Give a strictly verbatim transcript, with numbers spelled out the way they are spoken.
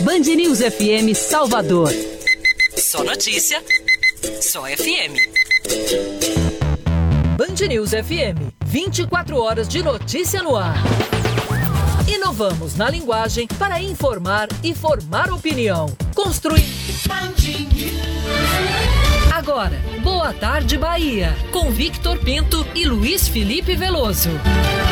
Band News F M Salvador. Só notícia, só F M. Band News F M, vinte e quatro horas de notícia no ar. Inovamos na linguagem para informar e formar opinião. Construir. Agora, Boa Tarde Bahia, com Victor Pinto e Luiz Felipe Veloso.